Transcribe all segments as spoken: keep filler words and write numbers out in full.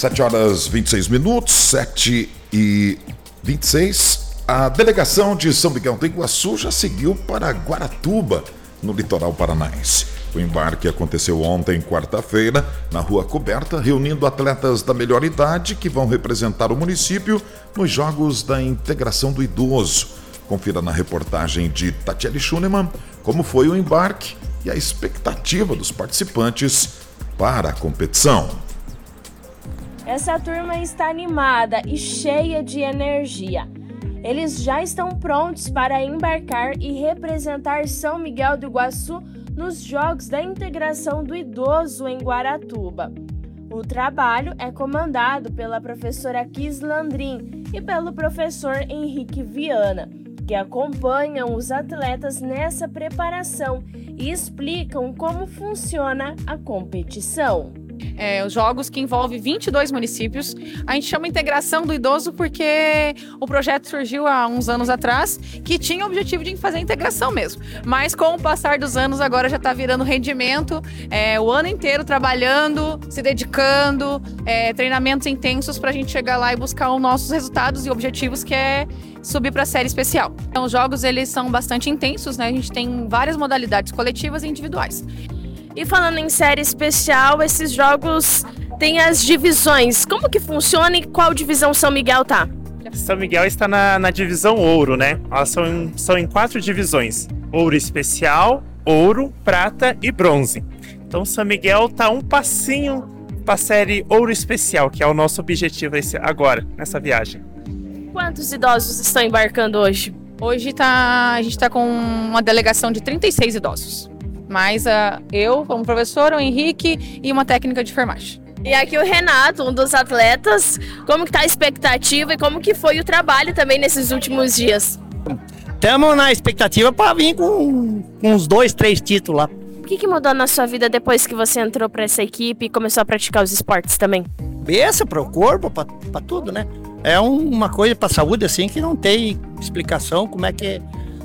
sete horas e vinte e seis minutos, sete e vinte e seis. A delegação de São Miguel do Iguaçu já seguiu para Guaratuba, no litoral paranaense. O embarque aconteceu ontem, quarta-feira, na Rua Coberta, reunindo atletas da melhor idade que vão representar o município nos Jogos da Integração do Idoso. Confira na reportagem de Tatiele Schunemann como foi o embarque e a expectativa dos participantes para a competição. Essa turma está animada e cheia de energia. Eles já estão prontos para embarcar e representar São Miguel do Iguaçu nos Jogos da Integração do Idoso em Guaratuba. O trabalho é comandado pela professora Kis Landrin e pelo professor Henrique Viana, que acompanham os atletas nessa preparação e explicam como funciona a competição. É, os jogos que envolvem vinte e dois municípios. A gente chama integração do idoso porque o projeto surgiu há uns anos atrás, que tinha o objetivo de fazer a integração mesmo. Mas com o passar dos anos agora já está virando rendimento, é, o ano inteiro trabalhando, se dedicando, é, treinamentos intensos para a gente chegar lá e buscar os nossos resultados e objetivos, que é subir para a série especial. Então os jogos eles são bastante intensos, né? A gente tem várias modalidades coletivas e individuais. E falando em série especial, esses jogos têm as divisões. Como que funciona e qual divisão São Miguel tá? São Miguel está na, na divisão ouro, né? Elas são em, são em quatro divisões: ouro especial, ouro, prata e bronze. Então São Miguel tá um passinho para a série ouro especial, que é o nosso objetivo esse, agora, nessa viagem. Quantos idosos estão embarcando hoje? Hoje tá, a gente está com uma delegação de trinta e seis idosos. Mais uh, eu, como professor, o Henrique e uma técnica de enfermagem. E aqui o Renato, um dos atletas. Como que tá a expectativa e como que foi o trabalho também nesses últimos dias? Estamos na expectativa para vir com, com uns dois, três títulos lá. O que, que mudou na sua vida depois que você entrou para essa equipe e começou a praticar os esportes também? Cabeça, para o corpo, para tudo, né? É um, uma coisa para a saúde assim que não tem explicação como é que é,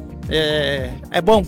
é, é bom.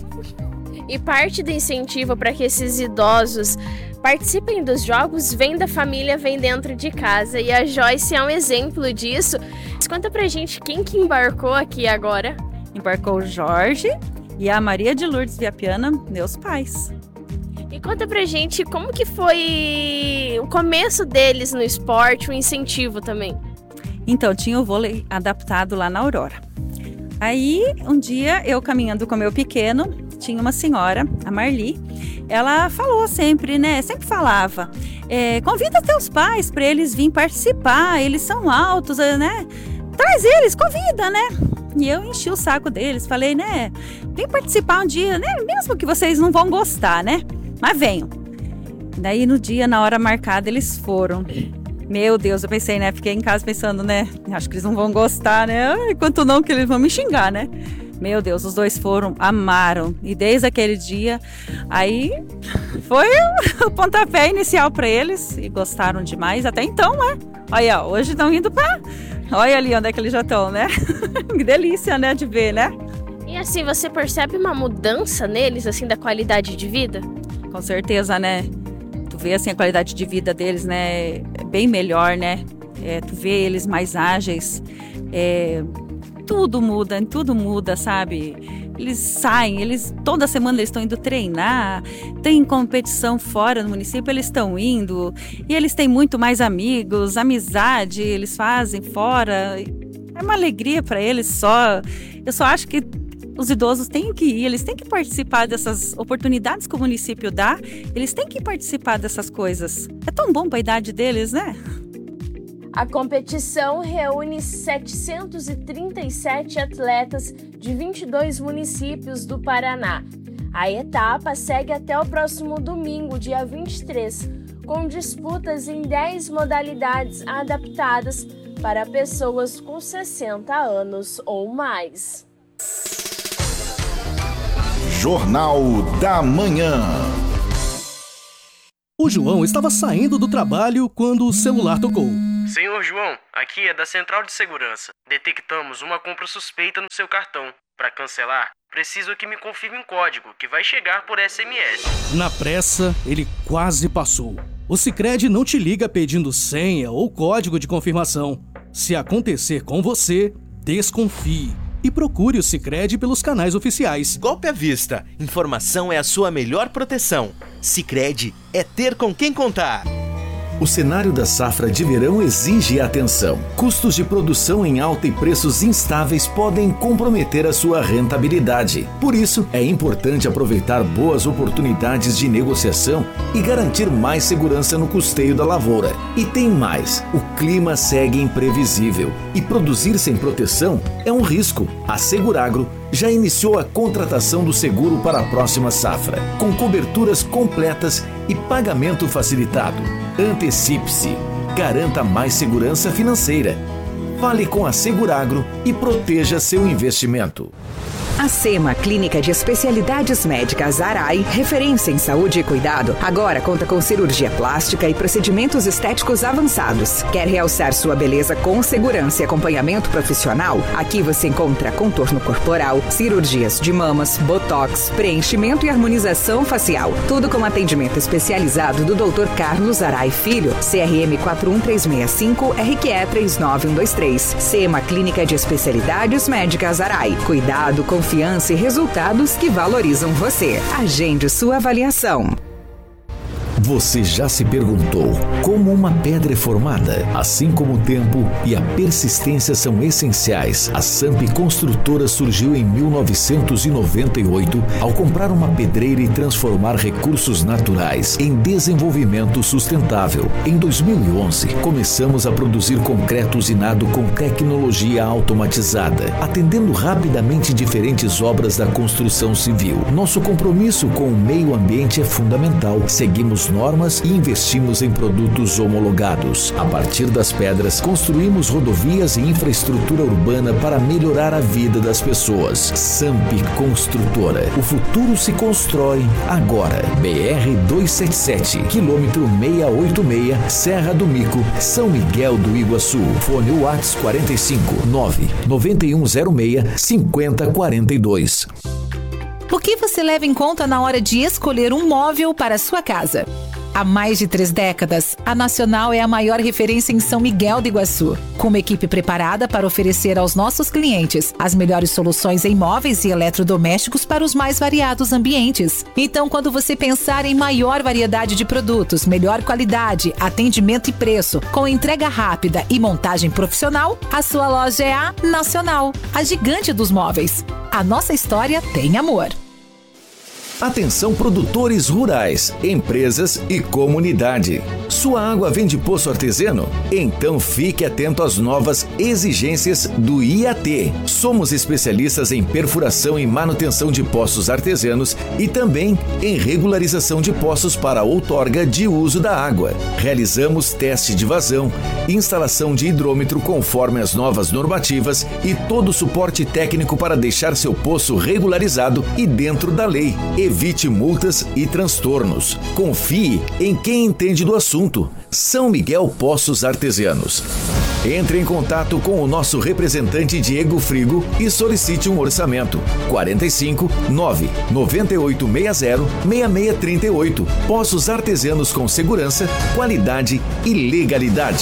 E parte do incentivo para que esses idosos participem dos jogos vem da família, vem dentro de casa. E a Joyce é um exemplo disso. Conta pra gente quem que embarcou aqui agora. Embarcou o Jorge e a Maria de Lourdes Viapiana, meus pais. E conta pra gente como que foi o começo deles no esporte, o incentivo também. Então, tinha o vôlei adaptado lá na Aurora. Aí, um dia, eu caminhando com meu pequeno, tinha uma senhora, a Marli, ela falou sempre, né, sempre falava, é, convida teus pais para eles virem participar, eles são altos, né, traz eles, convida, né. E eu enchi o saco deles, falei, né, vem participar um dia, né, mesmo que vocês não vão gostar, né, mas venham. Daí, no dia, na hora marcada, eles foram. Meu Deus, eu pensei, né, fiquei em casa pensando, né, acho que eles não vão gostar, né, enquanto não que eles vão me xingar, né. Meu Deus, os dois foram, amaram. E desde aquele dia, aí foi o pontapé inicial para eles. E gostaram demais. Até então, né? Olha, hoje estão indo para... Olha ali onde é que eles já estão, né? Que delícia, né? De ver, né? E assim, você percebe uma mudança neles, assim, da qualidade de vida? Com certeza, né? Tu vê, assim, a qualidade de vida deles, né? É bem melhor, né? É, tu vê eles mais ágeis, é... Tudo muda, tudo muda, sabe? Eles saem, eles toda semana eles estão indo treinar, tem competição fora no município, eles estão indo e eles têm muito mais amigos, amizade, eles fazem fora. É uma alegria para eles só. Eu só acho que os idosos têm que ir, eles têm que participar dessas oportunidades que o município dá, eles têm que participar dessas coisas. É tão bom para a idade deles, né? A competição reúne setecentos e trinta e sete atletas de vinte e dois municípios do Paraná. A etapa segue até o próximo domingo, dia vinte e três, com disputas em dez modalidades adaptadas para pessoas com sessenta anos ou mais. Jornal da Manhã. O João estava saindo do trabalho quando o celular tocou. Senhor João, aqui é da Central de Segurança. Detectamos uma compra suspeita no seu cartão. Para cancelar, preciso que me confirme um código que vai chegar por S M S. Na pressa, ele quase passou. O Sicredi não te liga pedindo senha ou código de confirmação. Se acontecer com você, desconfie e procure o Sicredi pelos canais oficiais. Golpe à vista. Informação é a sua melhor proteção. Sicredi é ter com quem contar. O cenário da safra de verão exige atenção. Custos de produção em alta e preços instáveis podem comprometer a sua rentabilidade. Por isso, é importante aproveitar boas oportunidades de negociação e garantir mais segurança no custeio da lavoura. E tem mais, o clima segue imprevisível e produzir sem proteção é um risco. A Seguragro já iniciou a contratação do seguro para a próxima safra, com coberturas completas e pagamento facilitado. Antecipe-se, garanta mais segurança financeira. Fale com a Seguragro e proteja seu investimento. A SEMA, Clínica de Especialidades Médicas Arai, referência em saúde e cuidado, agora conta com cirurgia plástica e procedimentos estéticos avançados. Quer realçar sua beleza com segurança e acompanhamento profissional? Aqui você encontra contorno corporal, cirurgias de mamas, botox, preenchimento e harmonização facial. Tudo com atendimento especializado do doutor Carlos Arai Filho, C R M quatro um três seis cinco, R Q E três nove um dois três. SEMA, Clínica de Especialidades Médicas Arai. Cuidado, confiança e resultados que valorizam você. Agende sua avaliação. Você já se perguntou como uma pedra é formada? Assim como o tempo e a persistência são essenciais, a Samp Construtora surgiu em mil novecentos e noventa e oito ao comprar uma pedreira e transformar recursos naturais em desenvolvimento sustentável. Em dois mil e onze, começamos a produzir concreto usinado com tecnologia automatizada, atendendo rapidamente diferentes obras da construção civil. Nosso compromisso com o meio ambiente é fundamental. Seguimos normas e investimos em produtos homologados. A partir das pedras, construímos rodovias e infraestrutura urbana para melhorar a vida das pessoas. Samp Construtora. O futuro se constrói agora. B R duzentos e setenta e sete, quilômetro seiscentos e oitenta e seis, Serra do Mico, São Miguel do Iguaçu. Fone WhatsApp quarenta e cinco, nove nove um zero seis, cinco zero quatro dois. O que você leva em conta na hora de escolher um móvel para a sua casa? Há mais de três décadas, a Nacional é a maior referência em São Miguel do Iguaçu, com uma equipe preparada para oferecer aos nossos clientes as melhores soluções em móveis e eletrodomésticos para os mais variados ambientes. Então, quando você pensar em maior variedade de produtos, melhor qualidade, atendimento e preço, com entrega rápida e montagem profissional, a sua loja é a Nacional, a gigante dos móveis. A nossa história tem amor. Atenção produtores rurais, empresas e comunidade. Sua água vem de poço artesiano? Então fique atento às novas exigências do I A T. Somos especialistas em perfuração e manutenção de poços artesianos e também em regularização de poços para outorga de uso da água. Realizamos teste de vazão, instalação de hidrômetro conforme as novas normativas e todo o suporte técnico para deixar seu poço regularizado e dentro da lei. Evite multas e transtornos. Confie em quem entende do assunto. São Miguel Poços Artesianos. Entre em contato com o nosso representante Diego Frigo e solicite um orçamento. quarenta e cinco, nove nove oito seis zero, seis seis três oito. Poços Artesianos com segurança, qualidade e legalidade.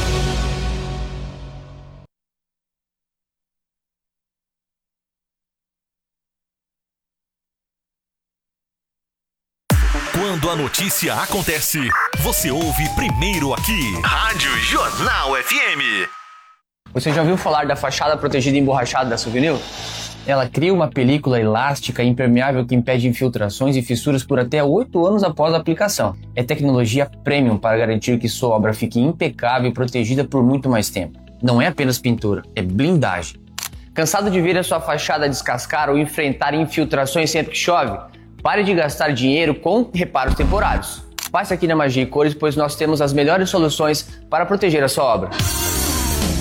Quando a notícia acontece, você ouve primeiro aqui. Rádio Jornal F M. Você já ouviu falar da fachada protegida emborrachada da Souvenir? Ela cria uma película elástica e impermeável que impede infiltrações e fissuras por até oito anos após a aplicação. É tecnologia premium para garantir que sua obra fique impecável e protegida por muito mais tempo. Não é apenas pintura, é blindagem. Cansado de ver a sua fachada descascar ou enfrentar infiltrações sempre que chove? Pare de gastar dinheiro com reparos temporários. Passe aqui na Magia e Cores, pois nós temos as melhores soluções para proteger a sua obra.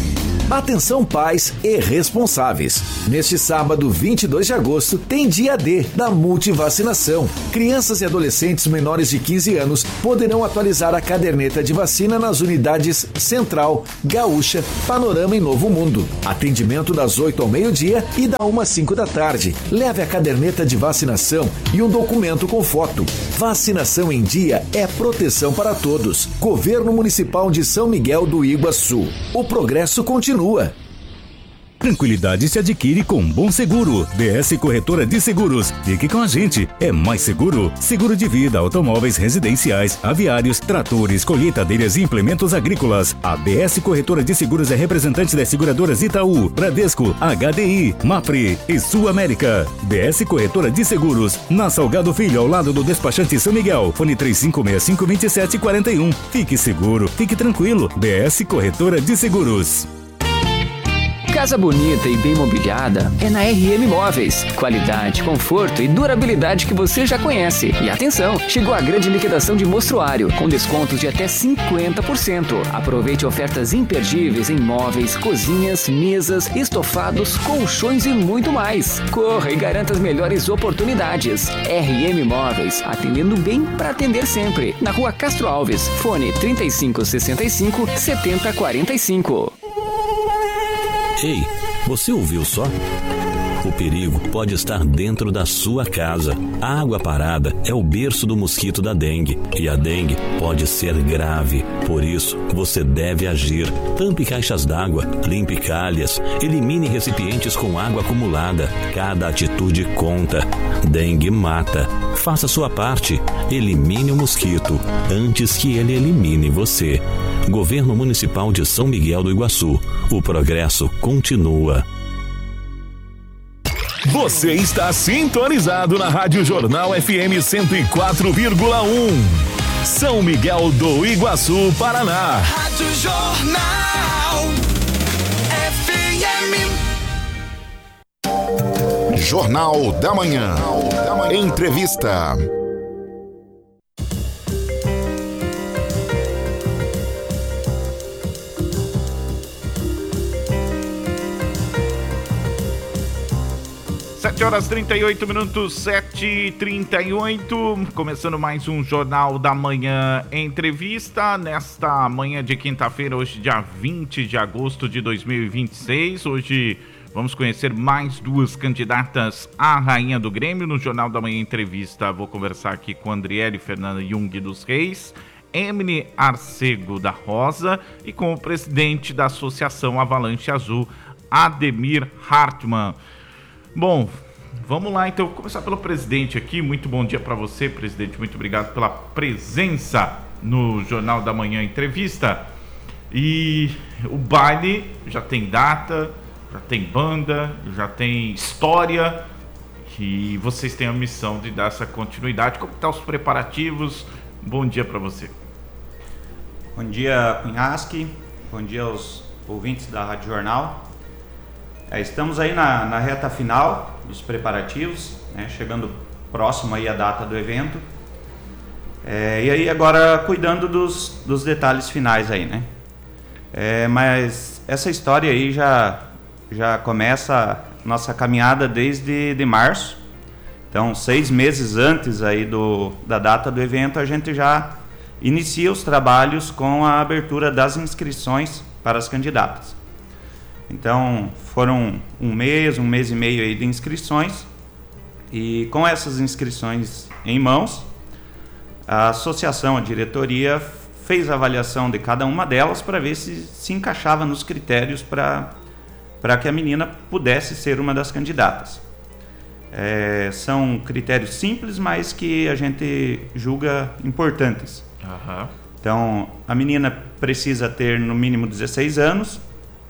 Atenção pais e responsáveis. Neste sábado, vinte e dois de agosto, tem dia D da multivacinação. Crianças e adolescentes menores de quinze anos poderão atualizar a caderneta de vacina nas unidades Central, Gaúcha, Panorama e Novo Mundo. Atendimento das oito ao meio-dia e da uma às cinco da tarde. Leve a caderneta de vacinação e um documento com foto. Vacinação em dia é proteção para todos. Governo Municipal de São Miguel do Iguaçu. O progresso continua. Tranquilidade se adquire com Bom Seguro. B S Corretora de Seguros. Fique com a gente. É mais seguro. Seguro de vida, automóveis residenciais, aviários, tratores, colheitadeiras e implementos agrícolas. A B S Corretora de Seguros é representante das seguradoras Itaú, Bradesco, H D I, Mapre e Sul América. B S Corretora de Seguros. Na Salgado Filho, ao lado do despachante São Miguel. Fone três cinco seis cinco, dois sete quatro um. Fique seguro. Fique tranquilo. B S Corretora de Seguros. Casa bonita e bem mobiliada é na R M Móveis. Qualidade, conforto e durabilidade que você já conhece. E atenção, chegou a grande liquidação de mostruário, com descontos de até cinquenta por cento. Aproveite ofertas imperdíveis em móveis, cozinhas, mesas, estofados, colchões e muito mais. Corra e garanta as melhores oportunidades. R M Móveis, atendendo bem para atender sempre. Na Rua Castro Alves, fone trinta e cinco sessenta e cinco, setenta quarenta e cinco. Ei, você ouviu só? O perigo pode estar dentro da sua casa. A água parada é o berço do mosquito da dengue e a dengue pode ser grave. Por isso, você deve agir. Tampe caixas d'água, limpe calhas, elimine recipientes com água acumulada. Cada atitude conta. Dengue mata. Faça sua parte. Elimine o mosquito antes que ele elimine você. Governo Municipal de São Miguel do Iguaçu. O progresso continua. Você está sintonizado na Rádio Jornal F M cento e quatro vírgula um. São Miguel do Iguaçu, Paraná. Rádio Jornal F M. Jornal da Manhã. Entrevista. sete horas e trinta e oito minutos, sete e trinta e oito, começando mais um Jornal da Manhã Entrevista, nesta manhã de quinta-feira, hoje dia vinte de agosto de dois mil e vinte e seis, hoje vamos conhecer mais duas candidatas à Rainha do Grêmio. No Jornal da Manhã Entrevista vou conversar aqui com Andriele Fernanda Jung dos Reis, Emily Arcego da Rosa e com o presidente da Associação Avalanche Azul, Ademir Hartmann. Bom, vamos lá então, vou começar pelo presidente aqui. Muito bom dia para você, presidente, muito obrigado pela presença no Jornal da Manhã Entrevista. E o baile já tem data, já tem banda, já tem história e vocês têm a missão de dar essa continuidade. Como estão os preparativos? Bom dia para você. Bom dia, Cunhasque, bom dia aos ouvintes da Rádio Jornal. É, estamos aí na, na reta final dos preparativos, né, chegando próximo aí a data do evento. É, e aí agora cuidando dos, dos detalhes finais aí, né? É, mas essa história aí já, já começa nossa caminhada desde de março. Então, seis meses antes aí do, da data do evento, a gente já inicia os trabalhos com a abertura das inscrições para as candidatas. Então, foram um mês, um mês e meio aí de inscrições, e com essas inscrições em mãos, a associação, a diretoria, fez a avaliação de cada uma delas para ver se se encaixava nos critérios para para que a menina pudesse ser uma das candidatas. É, são critérios simples, mas que a gente julga importantes. Uhum. Então, a menina precisa ter no mínimo dezesseis anos,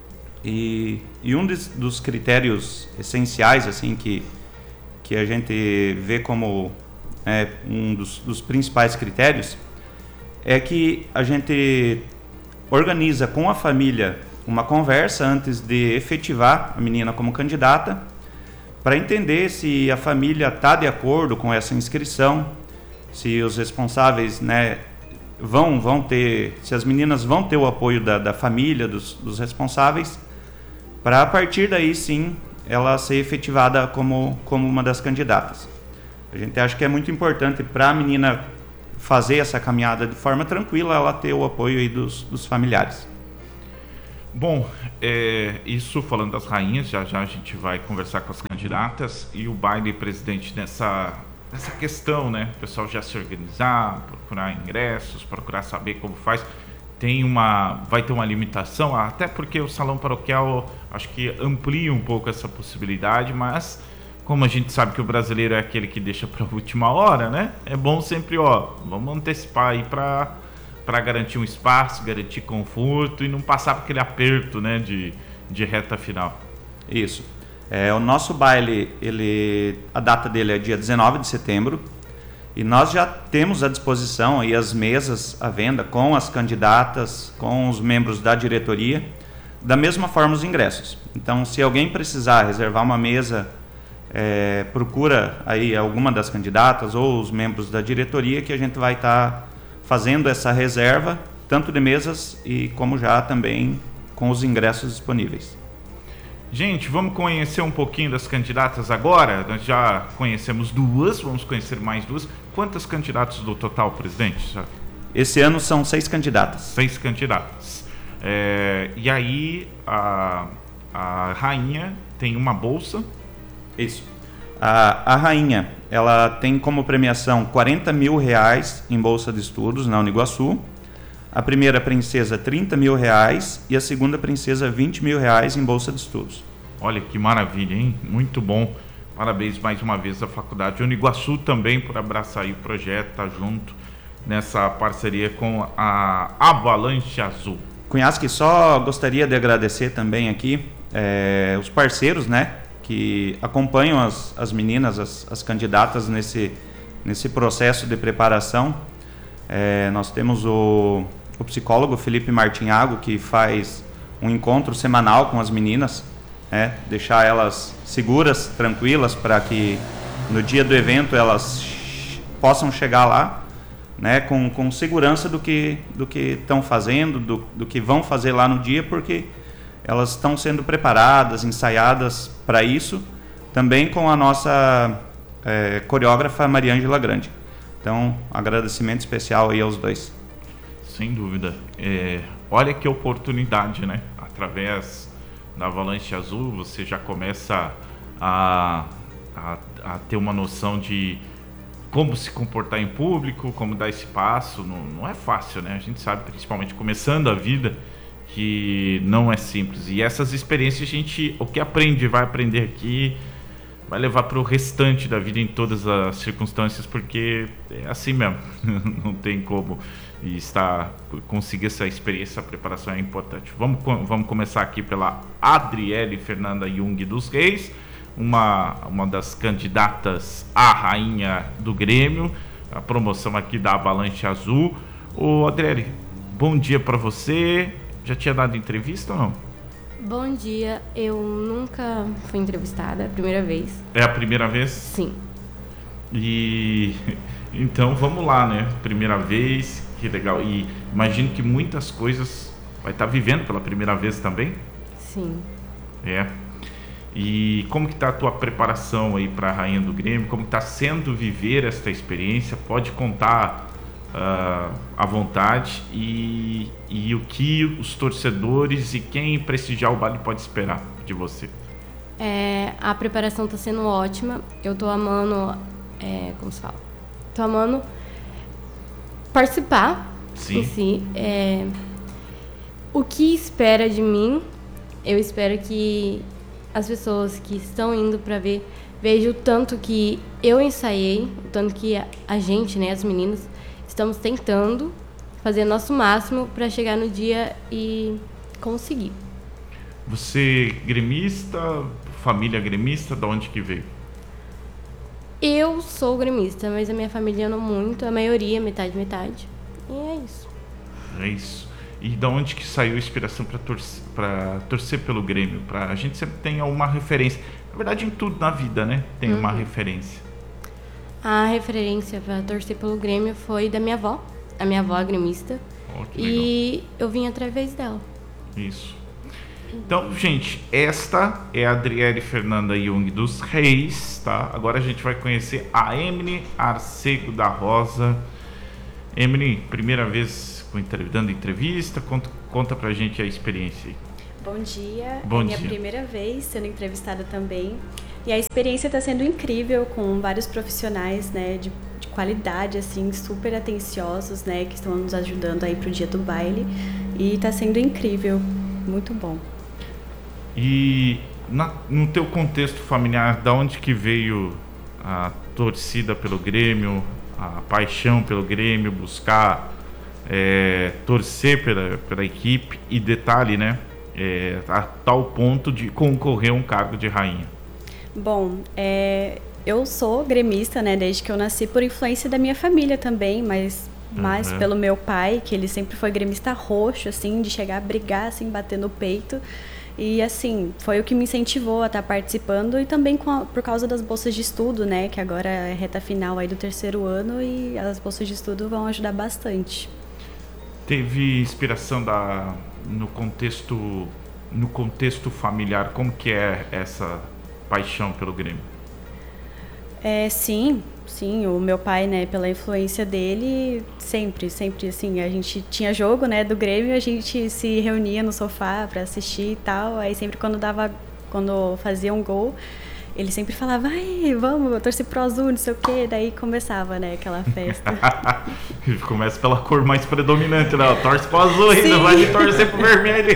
E, e um dos, dos critérios essenciais assim que, que a gente vê como é, um dos, dos principais critérios é que a gente organiza com a família uma conversa antes de efetivar a menina como candidata, para entender se a família está de acordo com essa inscrição, se os responsáveis, né, vão, vão ter, se as meninas vão ter o apoio da, da família, dos, dos responsáveis, para a partir daí sim ela ser efetivada como, como uma das candidatas. A gente acha que é muito importante para a menina fazer essa caminhada de forma tranquila, ela ter o apoio aí dos, dos familiares. Bom, é, isso falando das rainhas, já já a gente vai conversar com as candidatas e o baile, presidente, nessa, nessa questão, né? O pessoal já se organizar, procurar ingressos, procurar saber como faz. Tem uma, vai ter uma limitação, até porque o salão paroquial acho que amplia um pouco essa possibilidade, mas como a gente sabe que o brasileiro é aquele que deixa para a última hora, né? É bom sempre, ó, vamos antecipar aí para para garantir um espaço, garantir conforto e não passar por aquele aperto, né, de, de reta final. Isso. É, o nosso baile, ele, a data dele é dia dezenove de setembro e nós já temos à disposição aí as mesas à venda com as candidatas, com os membros da diretoria, da mesma forma os ingressos. Então, se alguém precisar reservar uma mesa, é, procura aí alguma das candidatas ou os membros da diretoria que a gente vai estar tá fazendo essa reserva, tanto de mesas e como já também com os ingressos disponíveis. Gente, vamos conhecer um pouquinho das candidatas agora? Nós já conhecemos duas, vamos conhecer mais duas. Quantas candidatas do total, presidente? Esse ano são seis candidatas. Seis candidatas. É, e aí, a, a rainha tem uma bolsa? Isso. A, a rainha, ela tem como premiação quarenta mil reais em bolsa de estudos na Uniguaçu. A primeira princesa, trinta mil reais. E a segunda princesa, vinte mil reais em bolsa de estudos. Olha que maravilha, hein? Muito bom. Parabéns mais uma vez à Faculdade Uniguaçu também por abraçar aí o projeto, tá junto nessa parceria com a Avalanche Azul. Cunhasque, só gostaria de agradecer também aqui é, os parceiros, né? Que acompanham as, as meninas, as, as candidatas nesse, nesse processo de preparação. É, nós temos o, o psicólogo Felipe Martinhago, que faz um encontro semanal com as meninas, né, deixar elas seguras, tranquilas, para que no dia do evento elas possam chegar lá, né, com, com segurança do que do que estão fazendo, do, do que vão fazer lá no dia, porque elas estão sendo preparadas, ensaiadas para isso, também com a nossa é, coreógrafa Mariângela Grande. Então, agradecimento especial aí aos dois. Sem dúvida. É, olha que oportunidade, né? Através da Avalanche Azul, você já começa a, a, a ter uma noção de como se comportar em público, como dar esse passo. Não, não é fácil, né? A gente sabe, principalmente começando a vida, que não é simples. E essas experiências a gente, o que aprende, vai aprender aqui, vai levar para o restante da vida em todas as circunstâncias, porque é assim mesmo. Não tem como estar, conseguir essa experiência, a preparação é importante. Vamos, vamos começar aqui pela Adriele Fernanda Jung dos Reis, uma, uma das candidatas à rainha do Grêmio, a promoção aqui da Avalanche Azul. Ô Adriele, bom dia para você. Já tinha dado entrevista ou não? Bom dia, eu nunca fui entrevistada, é a primeira vez. É a primeira vez? Sim. E então vamos lá, né? Primeira vez, que legal. E imagino que muitas coisas vai estar vivendo pela primeira vez também? Sim. É. E como que tá a tua preparação aí para a Rainha do Grêmio? Como que tá sendo viver esta experiência? Pode contar Uh, à vontade e, e o que os torcedores e quem prestigiar o baile pode esperar de você. É, a preparação está sendo ótima. Eu tô amando, é, como se fala? Tô amando participar. Sim. Em si. É, o que espera de mim? Eu espero que as pessoas que estão indo para ver vejam o tanto que eu ensaiei, o tanto que a, a gente, né, as meninas, estamos tentando fazer nosso máximo para chegar no dia e conseguir. Você gremista, família gremista, de onde que veio? Eu sou gremista, mas a minha família não muito, a maioria, metade, metade. E é isso. É isso. E de onde que saiu a inspiração para torcer, para torcer pelo Grêmio? Pra, a gente sempre tem uma referência. Na verdade, em tudo na vida, né? Tem uhum. uma referência. A referência para torcer pelo Grêmio foi da minha avó. A minha avó é gremista. Oh, que e legal. Eu vim através dela. Isso. Então, gente, esta é a Adriele Fernanda Jung dos Reis, tá? Agora a gente vai conhecer a Emily Arcego da Rosa. Emily, primeira vez dando entrevista, conta, conta pra gente a experiência aí. Bom dia, Bom é minha dia. primeira vez sendo entrevistada também. E a experiência está sendo incrível, com vários profissionais, né, de, de qualidade, assim, super atenciosos, né, que estão nos ajudando aí pro dia do baile. E está sendo incrível, muito bom. E na, no teu contexto familiar, da onde que veio a torcida pelo Grêmio, a paixão pelo Grêmio, buscar é, torcer pela, pela equipe e detalhe, né, é, a tal ponto de concorrer a um cargo de rainha? Bom, é, eu sou gremista, né, desde que eu nasci, por influência da minha família também, mas mais Uhum. pelo meu pai, que ele sempre foi gremista roxo, assim, de chegar a brigar, assim, bater no peito. E, assim, foi o que me incentivou a estar participando, e também com a, por causa das bolsas de estudo, né, que agora é reta final aí do terceiro ano, e as bolsas de estudo vão ajudar bastante. Teve inspiração da, no contexto no contexto familiar, como que é essa paixão pelo Grêmio? É, sim, sim, o meu pai, né, pela influência dele, sempre, sempre, assim, a gente tinha jogo, né, do Grêmio, a gente se reunia no sofá pra assistir e tal, aí sempre quando dava, quando fazia um gol, ele sempre falava, ai, vamos, eu torci pro azul, não sei o quê, daí começava, né, aquela festa. Começa pela cor mais predominante, né? Torce pro azul ainda, Sim. vai torcer pro vermelho.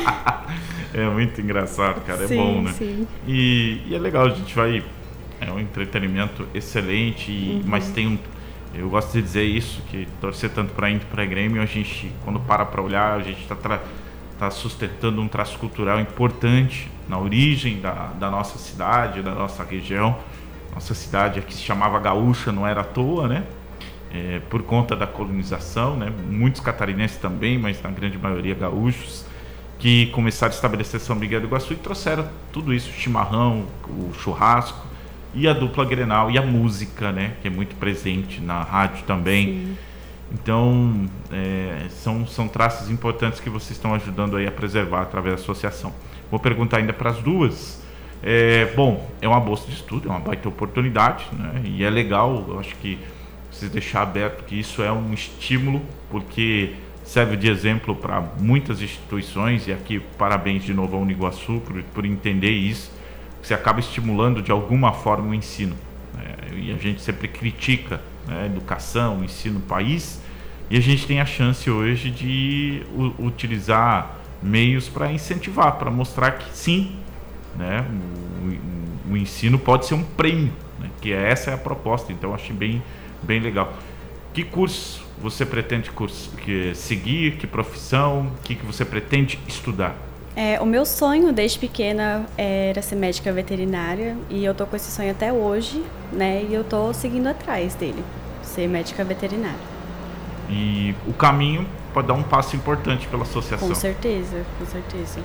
É muito engraçado, cara, Sim, é bom, né? sim. E, e é legal, a gente vai... É um entretenimento excelente, e, Uhum. mas tem um... Eu gosto de dizer isso, que torcer tanto para Inter para Grêmio, a gente, quando para para olhar, a gente está tá sustentando um traço cultural importante na origem da, da nossa cidade, da nossa região. Nossa cidade aqui se chamava Gaúcha, não era à toa, né? É, por conta da colonização, né? Muitos catarinenses também, mas na grande maioria gaúchos, que começaram a estabelecer São Miguel do Iguaçu e trouxeram tudo isso, o chimarrão, o churrasco, e a dupla Grenal e a música, né, que é muito presente na rádio também. Sim. Então, é, são, são traços importantes que vocês estão ajudando aí a preservar através da associação. Vou perguntar ainda para as duas. É, bom, é uma bolsa de estudo, é uma baita oportunidade, né, e é legal, eu acho que vocês deixar aberto que isso é um estímulo, porque serve de exemplo para muitas instituições, e aqui parabéns de novo ao Uniguaçu por, por entender isso. Você acaba estimulando de alguma forma o ensino, né? E a gente sempre critica, né, a educação, o ensino no país, e a gente tem a chance hoje de u- utilizar meios para incentivar, para mostrar que sim, né, o, o ensino pode ser um prêmio, né, que essa é a proposta. Então eu achei bem, bem legal. Que curso você pretende curso, que, seguir, que profissão, o que, que você pretende estudar? É, o meu sonho desde pequena era ser médica veterinária, e eu tô com esse sonho até hoje, né? E eu tô seguindo atrás dele, ser médica veterinária. E o caminho pode dar um passo importante pela associação. Com certeza, com certeza.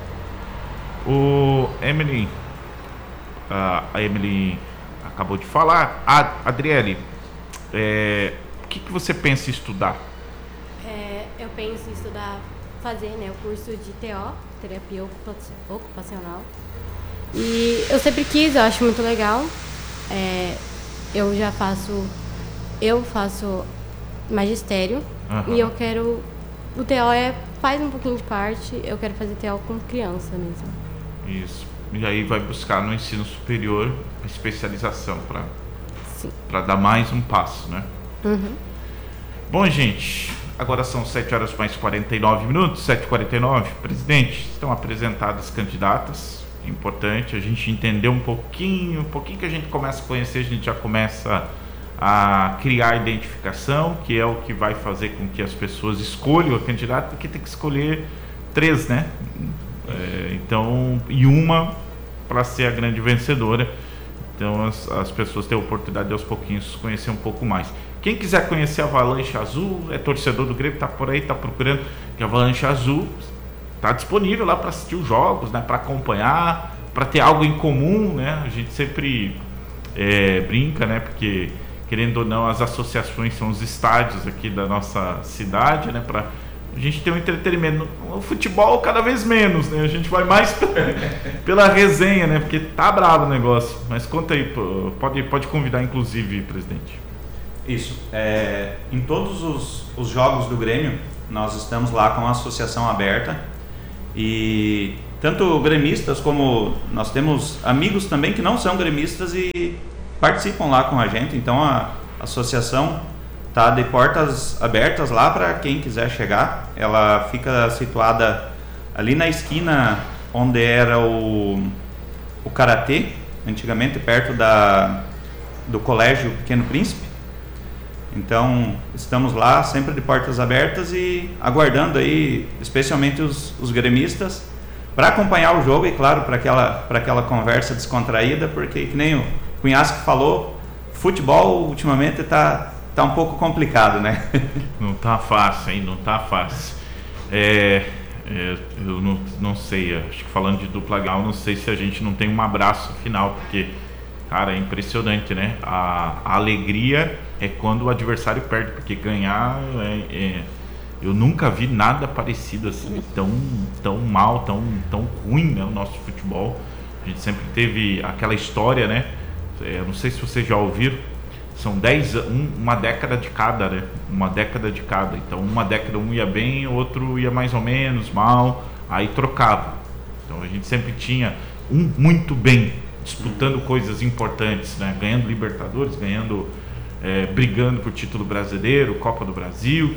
O Emily, a Emily acabou de falar. A Adriele, é, o que, que você pensa em estudar? É, eu penso em estudar, fazer, né, o curso de T O, terapia ocupacional. E eu sempre quis, eu acho muito legal. É, eu já faço, eu faço magistério. Uhum. E eu quero, o T O é, faz um pouquinho de parte, eu quero fazer T O com criança mesmo. Isso. E aí vai buscar no ensino superior a especialização para para dar mais um passo, né? Uhum. Bom, gente, agora são sete horas mais quarenta e nove minutos, sete e quarenta e nove. Presidente, estão apresentadas candidatas. É importante a gente entender um pouquinho, um pouquinho que a gente começa a conhecer, a gente já começa a criar identificação, que é o que vai fazer com que as pessoas escolham a candidata, porque tem que escolher três, né? É, então, e uma para ser a grande vencedora. Então as, as pessoas têm a oportunidade de aos pouquinhos conhecer um pouco mais. Quem quiser conhecer a Avalanche Azul, é torcedor do Grêmio, tá por aí, tá procurando, que a Avalanche Azul tá disponível lá para assistir os jogos, né, para acompanhar, para ter algo em comum, né? A gente sempre é, brinca, né, porque querendo ou não as associações são os estádios aqui da nossa cidade, né, para a gente tem um entretenimento. O futebol cada vez menos, né? A gente vai mais pela resenha, né? Porque tá bravo o negócio. Mas conta aí, pode, pode convidar inclusive, presidente. Isso. É, em todos os, os jogos do Grêmio, nós estamos lá com a associação aberta. E tanto gremistas como nós temos amigos também que não são gremistas e participam lá com a gente. Então a associação está de portas abertas lá para quem quiser chegar. Ela fica situada ali na esquina onde era o, o Karatê, antigamente perto da, do Colégio Pequeno Príncipe. Então estamos lá sempre de portas abertas e aguardando aí, especialmente os, os gremistas, para acompanhar o jogo e claro, para aquela, para aquela conversa descontraída, porque que nem o Cunhasque falou, futebol ultimamente está tá um pouco complicado, né? Não tá fácil, hein? Não tá fácil. É, é, eu não, não sei, acho que falando de dupla Grenal, não sei se a gente não tem um abraço final, porque, cara, é impressionante, né? A, a alegria é quando o adversário perde, porque ganhar é, é, eu nunca vi nada parecido assim, tão, tão mal, tão, tão ruim, né, o nosso futebol. A gente sempre teve aquela história, né? É, não sei se vocês já ouviram, são dez, um, uma década de cada, né? Uma década de cada. Então uma década um ia bem, outro ia mais ou menos, mal, aí trocava. Então a gente sempre tinha um muito bem, disputando coisas importantes, né? Ganhando Libertadores, ganhando, é, brigando por título brasileiro, Copa do Brasil.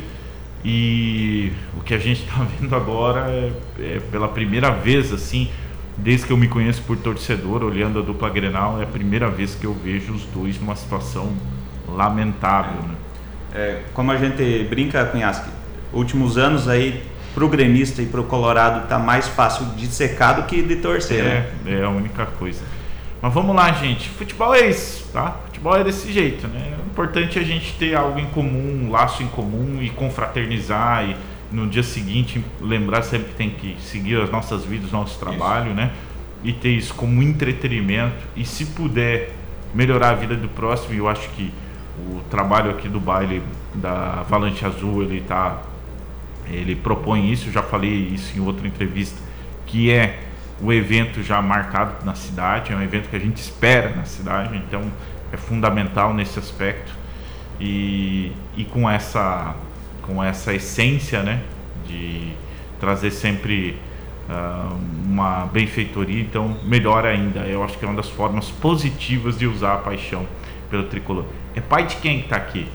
E o que a gente está vendo agora é, é pela primeira vez, assim, desde que eu me conheço por torcedor, olhando a dupla Grenal, é a primeira vez que eu vejo os dois numa situação lamentável, né? É, como a gente brinca, Cunhasque, últimos anos aí pro gremista e pro colorado tá mais fácil de secar do que de torcer, é, né? É a única coisa. Mas vamos lá, gente. Futebol é isso, tá? Futebol é desse jeito, né? O importante é a gente ter algo em comum, um laço em comum e confraternizar e no dia seguinte lembrar sempre que tem que seguir as nossas vidas, o nosso trabalho, isso, né? E ter isso como entretenimento e se puder melhorar a vida do próximo. E eu acho que o trabalho aqui do baile da Avalanche Azul, ele tá, ele propõe isso, já falei isso em outra entrevista, que é o evento já marcado na cidade, é um evento que a gente espera na cidade, então é fundamental nesse aspecto e, e com essa com essa essência, né, de trazer sempre uh, uma benfeitoria, então melhor ainda. Eu acho que é uma das formas positivas de usar a paixão pelo tricolor. É pai de quem que tá aqui?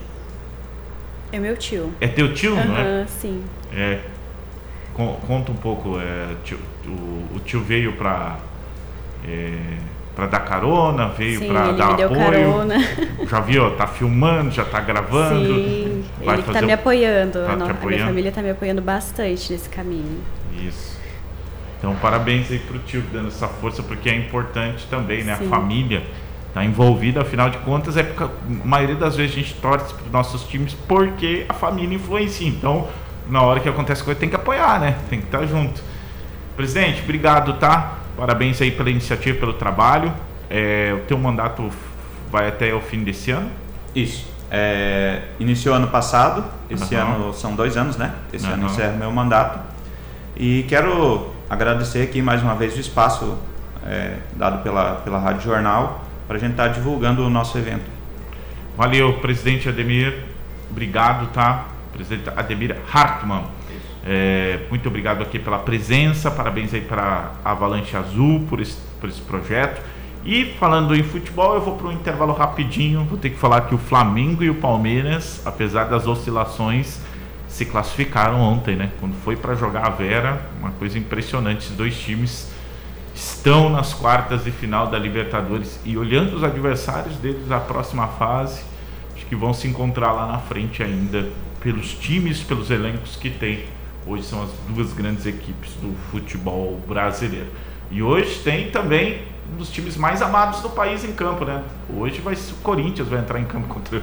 É meu tio. É teu tio, uhum, não é? Sim. É. Conta um pouco, é, tio, o, o tio veio para é, para dar carona, veio para dar ele me apoio. Deu carona. Já viu, tá filmando, já tá gravando. Sim, vai ele fazer tá me apoiando. Tá a, no, te apoiando. A minha família tá me apoiando bastante nesse caminho. Isso. Então parabéns aí pro tio dando essa força, porque é importante também, né? Sim. A família tá envolvida, afinal de contas, é porque a maioria das vezes a gente torce pros nossos times porque a família influencia. Então, na hora que acontece coisa, tem que apoiar, né? Tem que estar junto. Presidente, obrigado, tá? Parabéns aí pela iniciativa, pelo trabalho. É, o teu mandato vai até o fim desse ano? Isso. É, iniciou ano passado, esse uhum. ano são dois anos, né? Esse uhum. ano encerra meu mandato. E quero agradecer aqui mais uma vez o espaço é, dado pela, pela Rádio Jornal para a gente estar divulgando o nosso evento. Valeu, presidente Ademir. Obrigado, tá? Presidente Ademir Hartmann. É, muito obrigado aqui pela presença, parabéns aí para a Avalanche Azul por esse, por esse projeto. E falando em futebol, eu vou para um intervalo rapidinho, vou ter que falar que o Flamengo e o Palmeiras, apesar das oscilações, se classificaram ontem, né? Quando foi para jogar a Vera, uma coisa impressionante, esses dois times estão nas quartas de final da Libertadores e olhando os adversários deles na próxima fase, acho que vão se encontrar lá na frente ainda, pelos times, pelos elencos que tem. Hoje são as duas grandes equipes do futebol brasileiro. E hoje tem também um dos times mais amados do país em campo, né? Hoje vai, o Corinthians vai entrar em campo contra...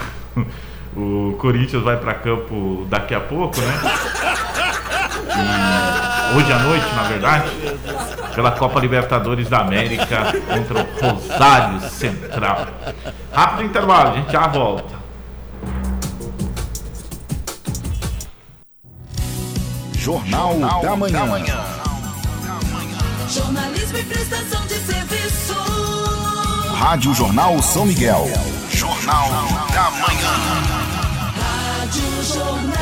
o Corinthians vai para campo daqui a pouco, né? E hoje à noite, na verdade, pela Copa Libertadores da América contra o Rosário Central. Rápido intervalo, a gente já volta. Jornal, Jornal da, Manhã. da Manhã. Jornalismo e prestação de serviço. Rádio Jornal São Miguel. Jornal da Manhã. Rádio Jornal.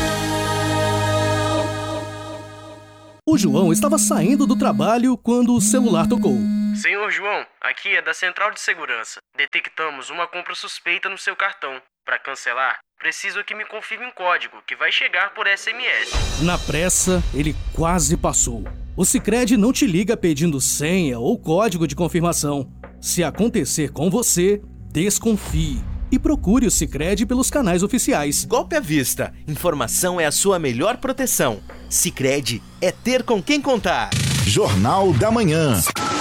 O João estava saindo do trabalho quando o celular tocou. Senhor João, aqui é da Central de Segurança. Detectamos uma compra suspeita no seu cartão. Para cancelar, preciso que me confirme um código que vai chegar por S M S. Na pressa, ele quase passou. O Sicredi não te liga pedindo senha ou código de confirmação. Se acontecer com você, desconfie e procure o Sicredi pelos canais oficiais. Golpe à vista. Informação é a sua melhor proteção. Sicredi é ter com quem contar. Jornal da Manhã.